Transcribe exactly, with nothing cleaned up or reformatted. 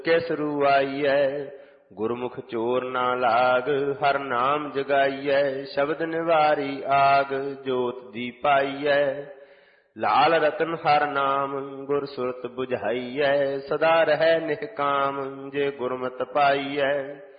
ਕਿਸ ਰੂ ਆਈਐ। ਗੁਰਮੁਖ ਚੋਰ ਨਾ ਲਾਗ, ਹਰ ਨਾਮ ਜਗਾਈਐ। ਸ਼ਬਦ ਨਿਵਾਰੀ ਆਗ, ਜੋਤ ਦੀ ਪਾਈਐ। ਲਾਲ ਰਤਨ ਹਰ ਨਾਮ, ਗੁਰ ਸੁਰਤ ਬੁਝਾਈਐ। ਸਦਾ ਰਹਿ ਨਿਹਕਾਮ, ਜੇ ਗੁਰਮਤਿ ਪਾਈਐ।